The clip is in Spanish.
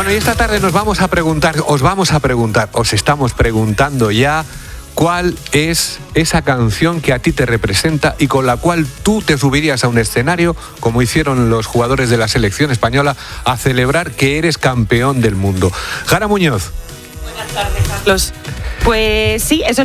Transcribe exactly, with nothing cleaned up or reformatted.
Bueno, y esta tarde nos vamos a preguntar, os vamos a preguntar, os estamos preguntando ya cuál es esa canción que a ti te representa y con la cual tú te subirías a un escenario, como hicieron los jugadores de la selección española, a celebrar que eres campeón del mundo. Jara Muñoz. Buenas tardes, Carlos. Pues sí, eso